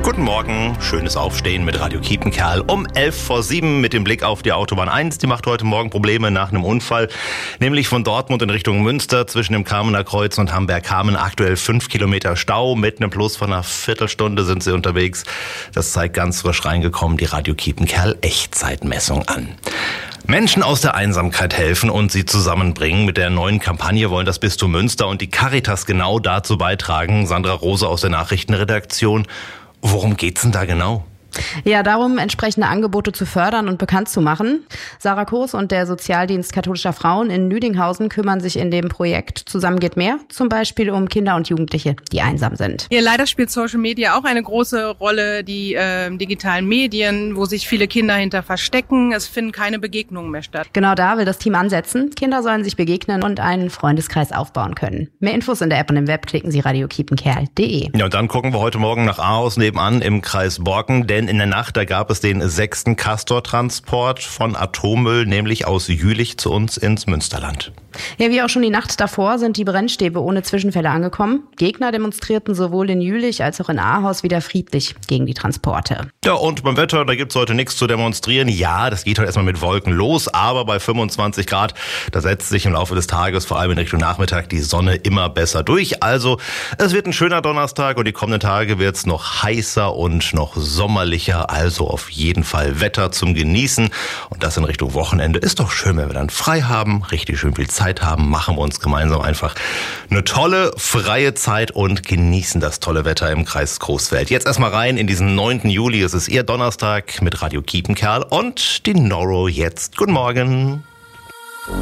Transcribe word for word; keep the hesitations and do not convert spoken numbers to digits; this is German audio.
Guten Morgen, schönes Aufstehen mit Radio Kiepenkerl um elf vor sieben mit dem Blick auf die Autobahn eins. Die macht heute Morgen Probleme nach einem Unfall, nämlich von Dortmund in Richtung Münster zwischen dem Kamener Kreuz und Hamberg-Kamen. Aktuell fünf Kilometer Stau, mit einem Plus von einer Viertelstunde sind sie unterwegs. Das zeigt ganz frisch reingekommen die Radio Kiepenkerl Echtzeitmessung an. Menschen aus der Einsamkeit helfen und sie zusammenbringen. Mit der neuen Kampagne wollen das Bistum Münster und die Caritas genau dazu beitragen. Sandra Rose aus der Nachrichtenredaktion. Worum geht's denn da genau? Ja, darum, entsprechende Angebote zu fördern und bekannt zu machen. Sarah Kurs und der Sozialdienst katholischer Frauen in Nüdinghausen kümmern sich in dem Projekt Zusammen geht mehr, zum Beispiel um Kinder und Jugendliche, die einsam sind. Ja, leider spielt Social Media auch eine große Rolle, die äh, digitalen Medien, wo sich viele Kinder hinter verstecken. Es finden keine Begegnungen mehr statt. Genau da will das Team ansetzen. Kinder sollen sich begegnen und einen Freundeskreis aufbauen können. Mehr Infos in der App und im Web klicken Sie radio kiepenkerl punkt de. Ja, und dann gucken wir heute Morgen nach Ahaus nebenan im Kreis Borken, denn in der Nacht, da gab es den sechsten Castor-Transport von Atommüll, nämlich aus Jülich zu uns ins Münsterland. Ja, wie auch schon die Nacht davor sind die Brennstäbe ohne Zwischenfälle angekommen. Gegner demonstrierten sowohl in Jülich als auch in Ahaus wieder friedlich gegen die Transporte. Ja, und beim Wetter, da gibt's heute nichts zu demonstrieren. Ja, das geht heute erstmal mit Wolken los, aber bei fünfundzwanzig Grad, da setzt sich im Laufe des Tages, vor allem in Richtung Nachmittag, die Sonne immer besser durch. Also, es wird ein schöner Donnerstag und die kommenden Tage wird's noch heißer und noch sommerlicher. Also auf jeden Fall Wetter zum Genießen. Und das in Richtung Wochenende. Ist doch schön, wenn wir dann frei haben, richtig schön viel Zeit haben, machen wir uns gemeinsam einfach eine tolle, freie Zeit und genießen das tolle Wetter im Kreis Großfeld. Jetzt erstmal rein in diesen neunten Juli. Es ist Ihr Donnerstag mit Radio Kiepenkerl und die Noro jetzt. Guten Morgen.